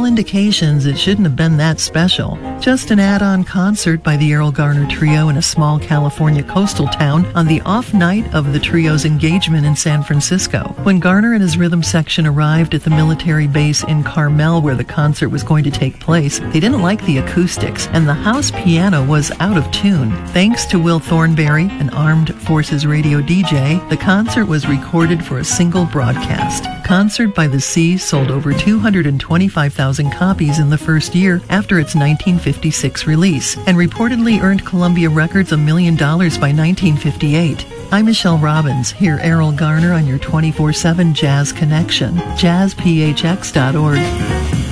indications it shouldn't have been that special. Just an add-on concert by the Errol Garner Trio in a small California coastal town on the off night of the trio's engagement in San Francisco. When Garner and his rhythm section arrived at the military base in Carmel where the concert was going to take place, they didn't like the acoustics, and the house piano was out of tune. Thanks to Will Thornberry, an Armed Forces radio DJ, the concert was recorded for a single broadcast. Concert by the Sea sold over 225,000 copies in the first year after its 1956 release, and reportedly earned Columbia Records $1 million by 1958. I'm Michelle Robbins. Hear Errol Garner on your 24/7 Jazz Connection. JazzPHX.org.